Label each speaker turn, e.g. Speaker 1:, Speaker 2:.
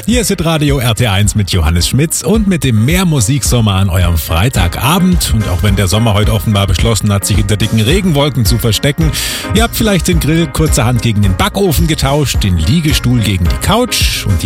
Speaker 1: Hier ist Radio RT1 mit Johannes Schmitz und mit dem Meermusiksommer an eurem Freitagabend. Und auch wenn der Sommer heute offenbar beschlossen hat, sich hinter dicken Regenwolken zu verstecken, ihr habt vielleicht den Grill kurzerhand gegen den Backofen getauscht, den Liegestuhl gegen die Couch und